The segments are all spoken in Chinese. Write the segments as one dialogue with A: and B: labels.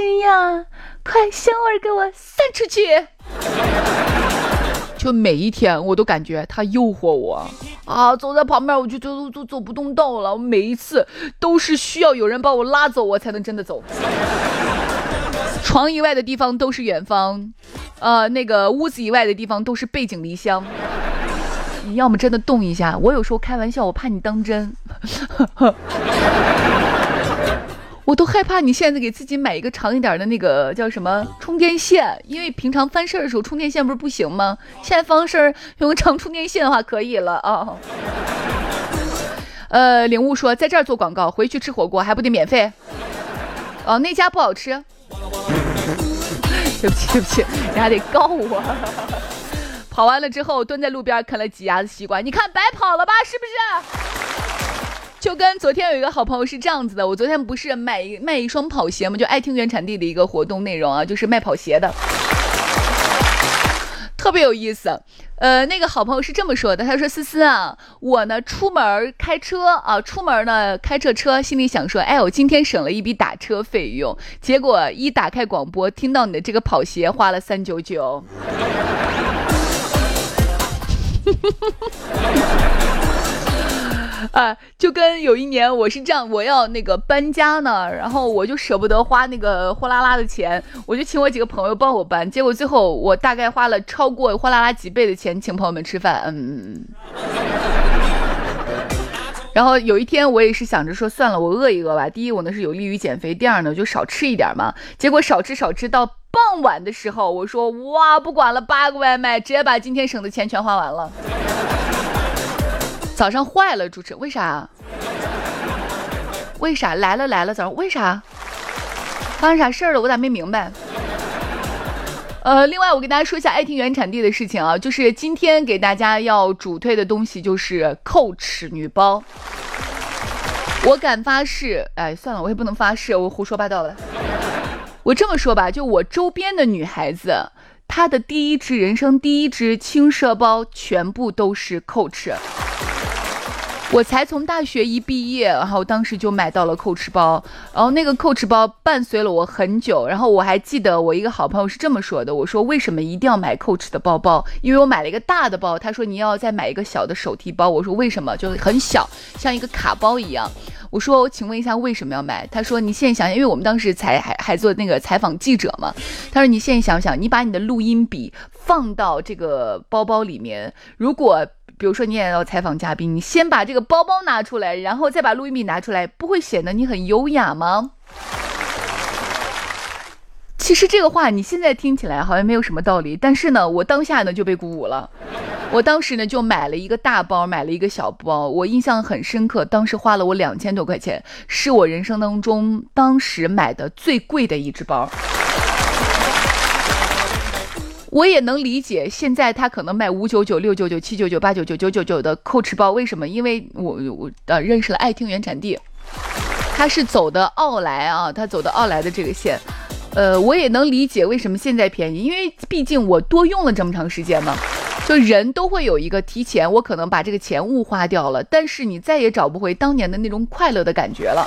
A: 吃呀，快香味给我散出去。就每一天我都感觉他诱惑我啊，走在旁边我就走不动道了，我每一次都是需要有人把我拉走我才能真的走。床以外的地方都是远方，那个屋子以外的地方都是背井离乡。你要么真的动一下，我有时候开玩笑，我怕你当真。我都害怕你现在给自己买一个长一点的那个叫什么充电线，因为平常翻身的时候充电线不是不行吗？现在翻身用个长充电线的话可以了啊。领悟说在这儿做广告，回去吃火锅还不得免费？哦，那家不好吃。对不起，你还得告我。跑完了之后蹲在路边啃了几牙子西瓜，你看白跑了吧，是不是？就跟昨天有一个好朋友是这样子的，我昨天不是卖一双跑鞋吗？就爱听原产地的一个活动内容啊，就是卖跑鞋的，特别有意思。那个好朋友是这么说的，他说思思啊，我呢出门开车啊，出门呢开这车，心里想说，哎，我今天省了一笔打车费用，结果一打开广播，听到你的这个跑鞋花了399。就跟有一年我是这样，我要那个搬家呢，然后我就舍不得花那个货拉拉的钱，我就请我几个朋友帮我搬，结果最后我大概花了超过货拉拉几倍的钱请朋友们吃饭。然后有一天我也是想着说算了，我饿一饿吧，第一我呢是有利于减肥，第二呢就少吃一点嘛，结果少吃到傍晚的时候，我说哇不管了，8个外卖直接把今天省的钱全花完了。早上坏了，主持为啥？来了，早上为啥？发生啥事儿了？我咋没明白？另外我跟大家说一下爱听原产地的事情啊，就是今天给大家要主推的东西就是 Coach 女包。我敢发誓，哎，算了，我也不能发誓，我胡说八道了。我这么说吧，就我周边的女孩子，她的人生第一支轻奢包全部都是 Coach。我才从大学一毕业，然后当时就买到了 Coach 包，然后那个 Coach 包伴随了我很久，然后我还记得我一个好朋友是这么说的，我说为什么一定要买 Coach 的包包？因为我买了一个大的包，他说你要再买一个小的手提包，我说为什么？就很小，像一个卡包一样。我说请问一下为什么要买？他说你现在想想，因为我们当时还做那个采访记者嘛，他说你现在想想，你把你的录音笔放到这个包包里面，如果比如说你也要采访嘉宾，你先把这个包包拿出来，然后再把录音笔拿出来，不会显得你很优雅吗？其实这个话你现在听起来好像没有什么道理，但是呢我当下呢就被鼓舞了，我当时呢就买了一个大包，买了一个小包，我印象很深刻，当时花了我2000多块钱，是我人生当中当时买的最贵的一只包。我也能理解现在他可能卖599、699、799、899、999的 Coach 包，为什么？因为我认识了爱听原产地，他是走的奥莱啊，他走的奥莱的这个线。我也能理解为什么现在便宜，因为毕竟我多用了这么长时间嘛，就人都会有一个提前，我可能把这个钱误花掉了，但是你再也找不回当年的那种快乐的感觉了。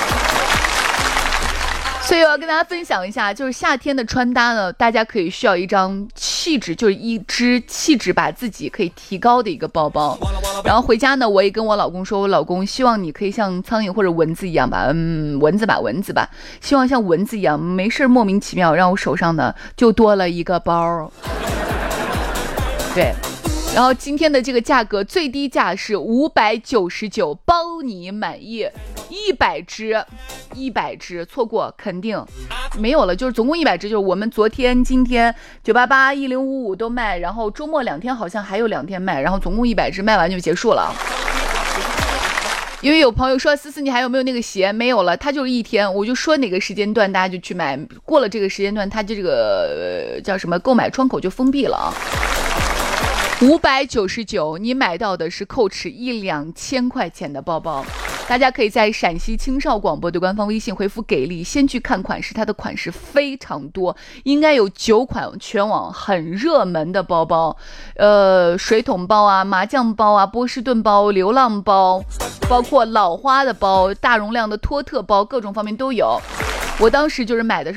A: 所以我要跟大家分享一下，就是夏天的穿搭呢，大家可以需要一张气质，就是一支气质把自己可以提高的一个包包。然后回家呢，我也跟我老公说，我老公希望你可以像苍蝇或者蚊子一样吧，蚊子吧，希望像蚊子一样，没事莫名其妙让我手上呢就多了一个包。对。然后今天的这个价格最低价是599，包你满意，100只，错过肯定没有了，就是总共100只，就是我们昨天、今天988、1055都卖，然后周末2天好像还有2天卖，然后总共100只，卖完就结束了。因为有朋友说思思你还有没有那个鞋？没有了，它就是1天，我就说哪个时间段大家就去买，过了这个时间段它就这个叫什么购买窗口就封闭了啊。599，你买到的是Coach 1-2千块钱的包包。大家可以在陕西青少广播的官方微信回复给力，先去看款式，它的款式非常多，应该有9款全网很热门的包包，水桶包啊、麻将包啊、波士顿包、流浪包，包括老花的包、大容量的托特包，各种方面都有。我当时就是买的是